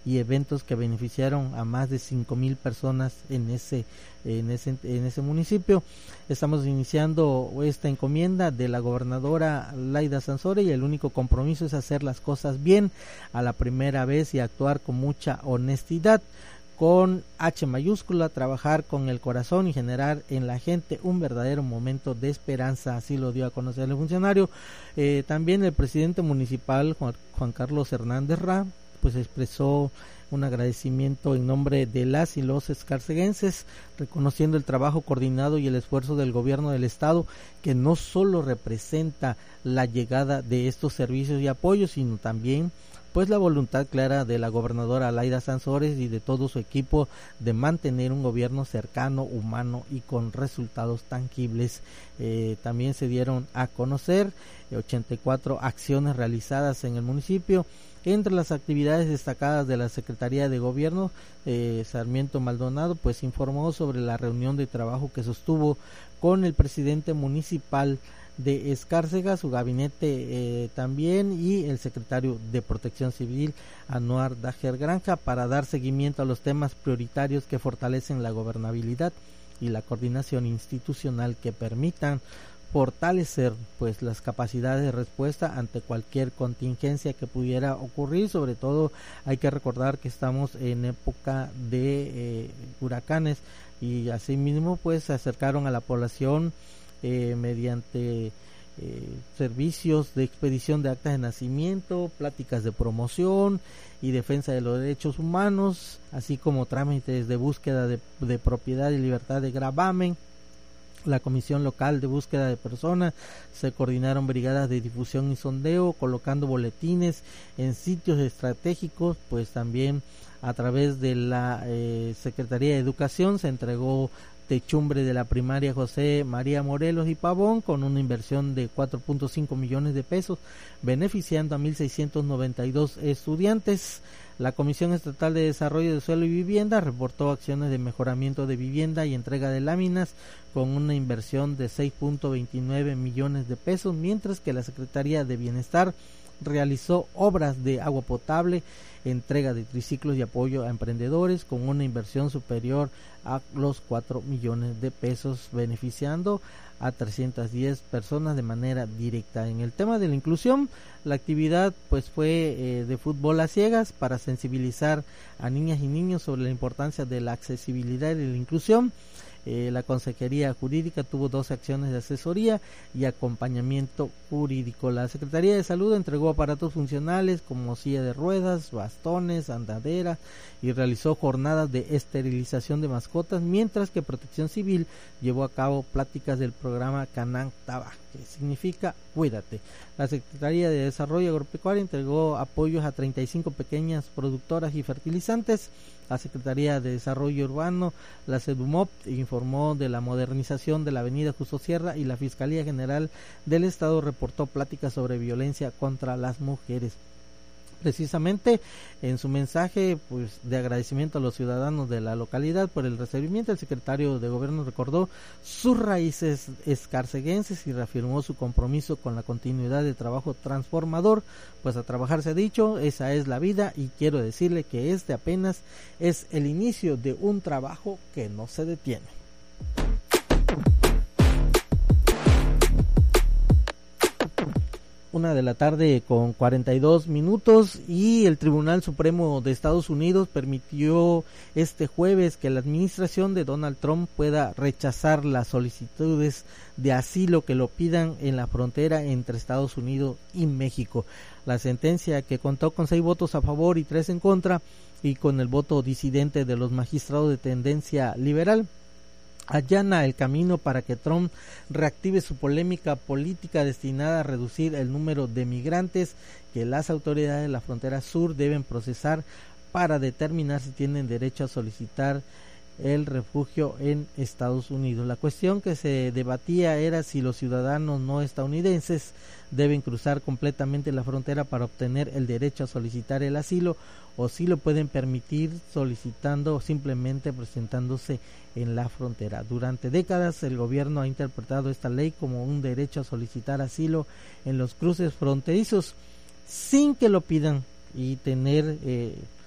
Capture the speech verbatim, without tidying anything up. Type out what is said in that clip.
y eventos que beneficiaron a más de cinco mil personas en ese en ese en ese municipio. Estamos iniciando esta encomienda de la gobernadora Laida Sansores y el único compromiso es hacer las cosas bien a la primera vez y actuar con mucha honestidad, con H mayúscula, trabajar con el corazón y generar en la gente un verdadero momento de esperanza, así lo dio a conocer el funcionario. Eh, también el presidente municipal Juan, Juan Carlos Hernández Ra pues expresó un agradecimiento en nombre de las y los escarceguenses, reconociendo el trabajo coordinado y el esfuerzo del gobierno del estado, que no solo representa la llegada de estos servicios y apoyos, sino también pues la voluntad clara de la gobernadora Laida Sansores y de todo su equipo de mantener un gobierno cercano, humano y con resultados tangibles. Eh, también se dieron a conocer ochenta y cuatro acciones realizadas en el municipio. Entre las actividades destacadas de la Secretaría de Gobierno, eh, Sarmiento Maldonado pues informó sobre la reunión de trabajo que sostuvo con el presidente municipal de Escárcega, su gabinete eh, también, y el secretario de Protección Civil, Anuar Dajer Granja, para dar seguimiento a los temas prioritarios que fortalecen la gobernabilidad y la coordinación institucional que permitan fortalecer pues las capacidades de respuesta ante cualquier contingencia que pudiera ocurrir. Sobre todo hay que recordar que estamos en época de eh, huracanes y asimismo pues se acercaron a la población eh, mediante eh, servicios de expedición de actas de nacimiento, pláticas de promoción y defensa de los derechos humanos, así como trámites de búsqueda de, de propiedad y libertad de gravamen. La Comisión Local de Búsqueda de Personas, se coordinaron brigadas de difusión y sondeo, colocando boletines en sitios estratégicos, pues también a través de la eh, Secretaría de Educación se entregó techumbre de la primaria José María Morelos y Pavón con una inversión de cuatro punto cinco millones de pesos, beneficiando a mil seiscientos noventa y dos estudiantes. La Comisión Estatal de Desarrollo de Suelo y Vivienda reportó acciones de mejoramiento de vivienda y entrega de láminas con una inversión de seis punto veintinueve millones de pesos, mientras que la Secretaría de Bienestar realizó obras de agua potable, entrega de triciclos y apoyo a emprendedores con una inversión superior a los cuatro millones de pesos, beneficiando a trescientas diez personas de manera directa. En el tema de la inclusión, la actividad pues fue eh, de fútbol a ciegas para sensibilizar a niñas y niños sobre la importancia de la accesibilidad y la inclusión. Eh, la Consejería Jurídica tuvo dos acciones de asesoría y acompañamiento jurídico. La Secretaría de Salud entregó aparatos funcionales como silla de ruedas, bastones, andadera y realizó jornadas de esterilización de mascotas, mientras que Protección Civil llevó a cabo pláticas del programa Canán Taba, que significa Cuídate. La Secretaría de Desarrollo Agropecuario entregó apoyos a treinta y cinco pequeñas productoras y fertilizantes. La Secretaría de Desarrollo Urbano, la SEDUMOP, informó de la modernización de la avenida Justo Sierra y la Fiscalía General del Estado reportó pláticas sobre violencia contra las mujeres. Precisamente en su mensaje pues de agradecimiento a los ciudadanos de la localidad por el recibimiento, el secretario de Gobierno recordó sus raíces escarceguenses y reafirmó su compromiso con la continuidad de trabajo transformador. Pues a trabajar se ha dicho, esa es la vida, y quiero decirle que este apenas es el inicio de un trabajo que no se detiene. Una de la tarde con cuarenta y dos minutos, y el Tribunal Supremo de Estados Unidos permitió este jueves que la administración de Donald Trump pueda rechazar las solicitudes de asilo que lo pidan en la frontera entre Estados Unidos y México. La sentencia, que contó con seis votos a favor y tres en contra, y con el voto disidente de los magistrados de tendencia liberal, allana el camino para que Trump reactive su polémica política destinada a reducir el número de migrantes que las autoridades de la frontera sur deben procesar para determinar si tienen derecho a solicitar el refugio en Estados Unidos. La cuestión que se debatía era si los ciudadanos no estadounidenses deben cruzar completamente la frontera para obtener el derecho a solicitar el asilo, o si lo pueden permitir solicitando o simplemente presentándose en la frontera. Durante décadas el gobierno ha interpretado esta ley como un derecho a solicitar asilo en los cruces fronterizos sin que lo pidan y tener eh,